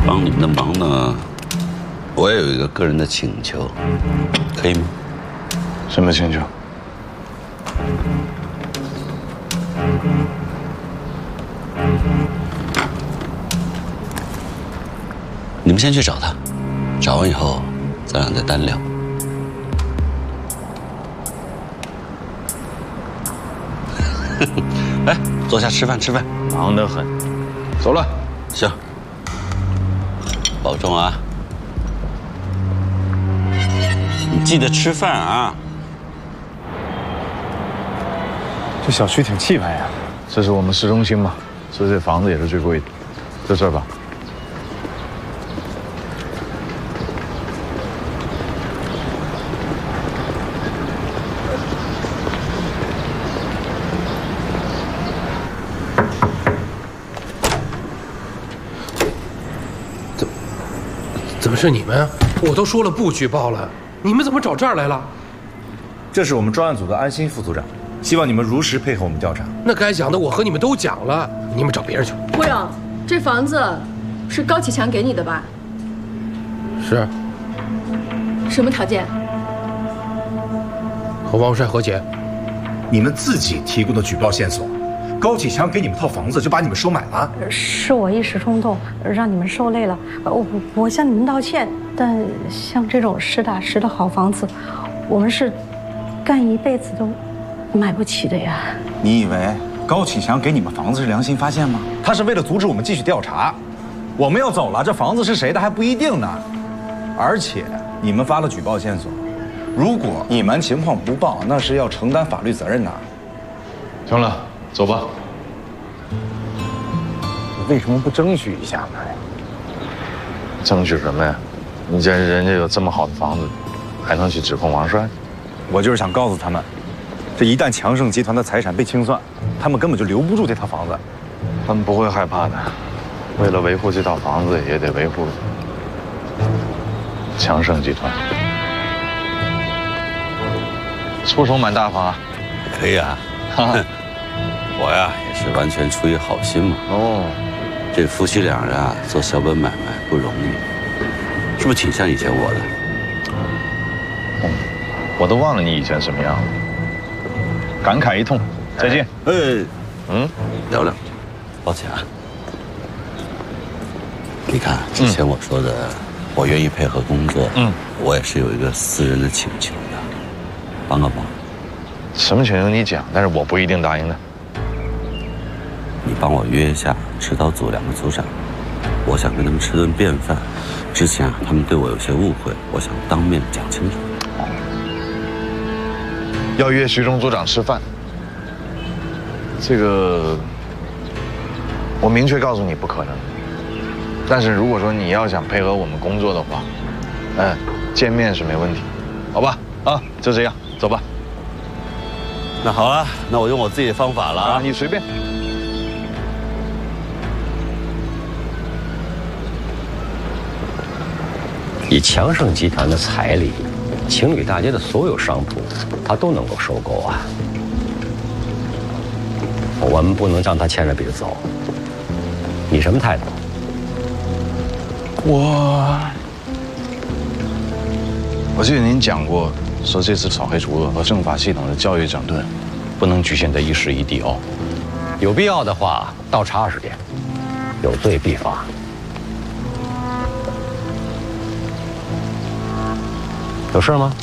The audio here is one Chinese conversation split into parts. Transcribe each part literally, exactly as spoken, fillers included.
帮你们的忙呢，我也有一个个人的请求，可以吗？ 什么请求？ 你们先去找他，找完以后，咱俩再单聊。哎，坐下吃饭吃饭， 忙得很。走了。 行，保重啊。你记得吃饭啊。 这小区挺气派呀。这是我们市中心嘛，所以这房子也是最贵的，就这儿吧。 怎么是你们？我都说了不举报了，你们怎么找这儿来了？ 这是我们专案组的安心副组长，希望你们如实配合我们调查。 那该讲的我和你们都讲了，你们找别人去。 吴勇，这房子是高启强给你的吧？ 是。 什么条件？ 和王帅和解。 你们自己提供的举报线索，高启强给你们套房子就把你们收买了？ 是我一时冲动，让你们受累了。我我向你们道歉。但像这种实打实的好房子，我们是干一辈子都买不起的呀。 你以为高启强给你们房子是良心发现吗？他是为了阻止我们继续调查。我们要走了，这房子是谁的还不一定呢。而且你们发了举报线索，如果你们情况不报，那是要承担法律责任的。 行了，走吧。 为什么不争取一下呢？ 争取什么呀？你见人家有这么好的房子，还能去指控王帅？ 我就是想告诉他们，这一旦强盛集团的财产被清算，他们根本就留不住这套房子。 他们不会害怕的。为了维护这套房子，也得维护强盛集团。出手蛮大方啊。 可以啊。我呀也是完全出于好心嘛。 哦。 这夫妻俩人啊做小本买卖不容易，是不是挺像以前我的？ 嗯，我都忘了你以前什么样了。感慨一通，再见。 哎， 嗯， 聊聊。抱歉啊。你看之前我说的，嗯、我愿意配合工作，嗯，我也是有一个私人的请求的，帮个忙。 什么请求你讲，但是我不一定答应的。 你帮我约一下指导组两个组长，我想跟他们吃顿便饭。之前啊，他们对我有些误会，我想当面讲清楚。 要约徐忠组长吃饭，这个我明确告诉你不可能。但是如果说你要想配合我们工作的话，嗯，见面是没问题，好吧？啊，就这样，走吧。 那好啊，那我用我自己的方法了啊， 你随便。 以强盛集团的财力，情侣大街的所有商铺，他都能够收购啊。我们不能让他牵着鼻子走。你什么态度？ 我，我记得您讲过，说这次扫黑除恶和政法系统的教育整顿，不能局限在一时一地哦。 有必要的话，倒查二十遍，有罪必罚。有事吗？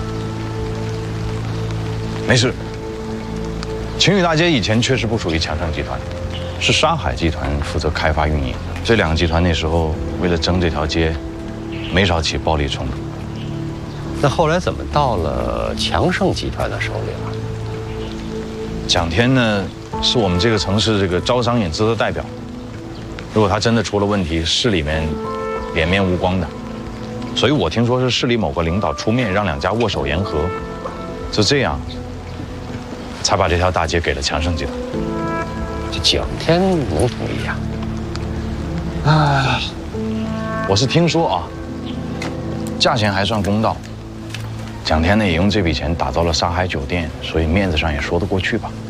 没事。晴雨大街以前确实不属于强盛集团，是沙海集团负责开发运营。这两个集团那时候为了争这条街，没少起暴力冲突。 那后来怎么到了强盛集团的手里了？ 蒋天呢，是我们这个城市这个招商引资的代表。如果他真的出了问题，市里面脸面无光的。所以我听说是市里某个领导出面让两家握手言和，就这样，才把这条大街给了强盛集团。 这蒋天能同意呀？ 啊，我是听说啊，价钱还算公道。蒋天呢也用这笔钱打造了沙海酒店，所以面子上也说得过去吧。